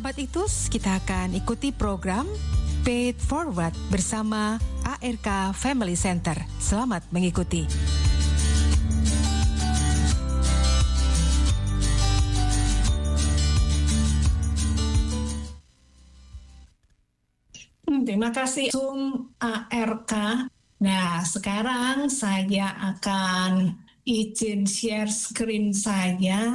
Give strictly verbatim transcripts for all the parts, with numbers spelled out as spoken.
Sahabat Itus, kita akan ikuti program Pay It Forward bersama A R K Family Center. Selamat mengikuti. Terima kasih Zoom A R K. Nah, sekarang saya akan izin share screen saya.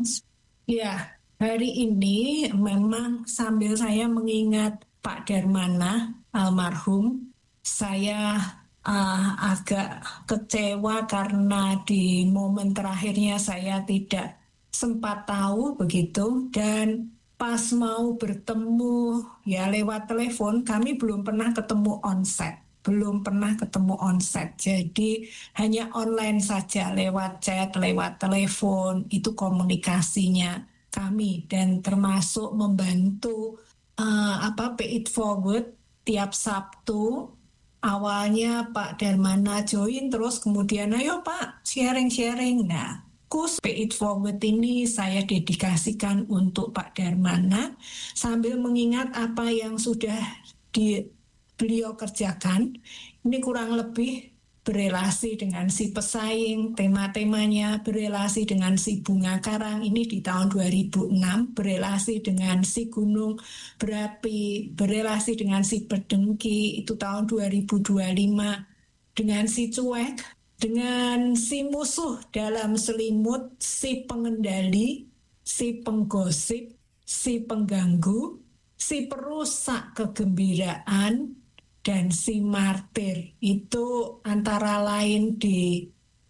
Ya, hari ini memang sambil saya mengingat Pak Darmana almarhum, saya uh, agak kecewa karena di momen terakhirnya saya tidak sempat tahu begitu, dan pas mau bertemu ya lewat telepon, kami belum pernah ketemu onsite, belum pernah ketemu onsite, jadi hanya online saja, lewat chat, lewat telepon, itu komunikasinya kami, dan termasuk membantu uh, apa Pay It Forward tiap Sabtu. Awalnya Pak Darmana join, terus kemudian ayo Pak sharing-sharing. Nah, kurs Pay It Forward ini saya dedikasikan untuk Pak Darmana sambil mengingat apa yang sudah di, beliau kerjakan. Ini kurang lebih berelasi dengan si pesaing, tema-temanya berelasi dengan si bunga karang ini di tahun dua ribu enam, berelasi dengan si gunung berapi, berelasi dengan si berdengki itu tahun dua ribu dua puluh lima, dengan si cuek, dengan si musuh dalam selimut, si pengendali, si penggosip, si pengganggu, si perusak kegembiraan, dan si martir. Itu antara lain di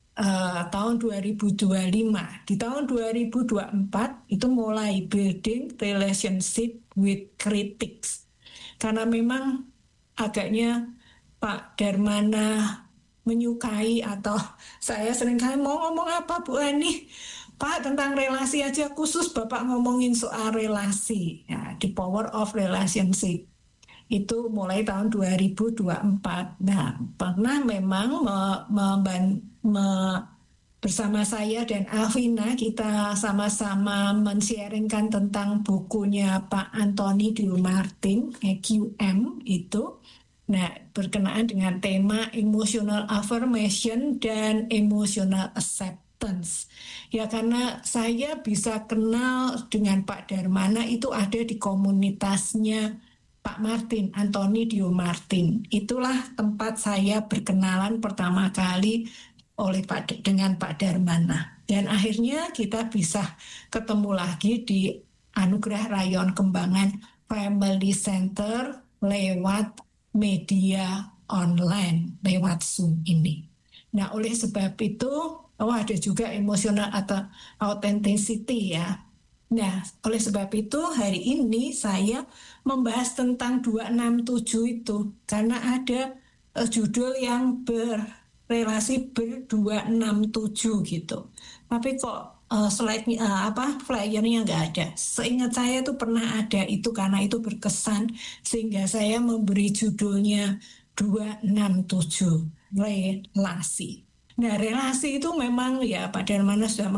uh, tahun dua ribu dua puluh lima. Di tahun dua ribu dua puluh empat itu mulai building relationship with critics, karena memang agaknya Pak Darmana menyukai, atau saya seringkali mau ngomong apa Bu Ani, Pak tentang relasi aja, khusus Bapak ngomongin soal relasi ya, the power of relationship. Itu mulai tahun dua ribu dua puluh empat. Nah, pernah memang me, me, me, bersama saya dan Alvina, kita sama-sama men-sharingkan tentang bukunya Pak Anthony Diomartin, Q M itu. Nah, berkenaan dengan tema emotional affirmation dan emotional acceptance. Ya, karena saya bisa kenal dengan Pak Darmana itu ada di komunitasnya Pak Martin, Anthony Diomartin. Itulah tempat saya berkenalan pertama kali oleh Pak dengan Pak Darmana. Dan akhirnya kita bisa ketemu lagi di Anugerah Rayon Kembangan Family Center lewat media online, lewat Zoom ini. Nah, oleh sebab itu, oh ada juga emotional atau authenticity ya. Nah, oleh sebab itu hari ini saya membahas tentang dua enam tujuh itu, karena ada uh, judul yang berrelasi ber dua enam tujuh gitu. Tapi kok uh, slide uh, apa flyernya nggak ada. Seingat saya itu pernah ada itu, karena itu berkesan sehingga saya memberi judulnya dua enam tujuh relasi. Nah, relasi itu memang ya Pak Darmana sudah